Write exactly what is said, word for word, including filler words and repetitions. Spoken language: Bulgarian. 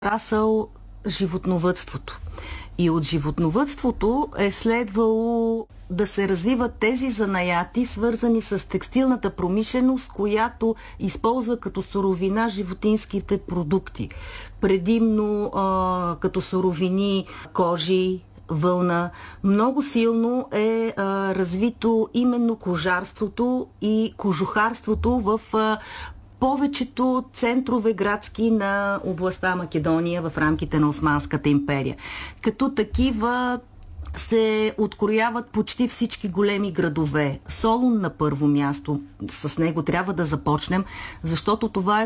расъл животновъдството. И от животновъдството е следвало да се развиват тези занаяти, свързани с текстилната промишленост, която използва като суровина животинските продукти. Предимно а, като суровини кожи, вълна. Много силно е а, развито именно кожарството и кожухарството в а, повечето центрове градски на областта Македония в рамките на Османската империя. Като такива се открояват почти всички големи градове. Солун на първо място, с него трябва да започнем, защото това е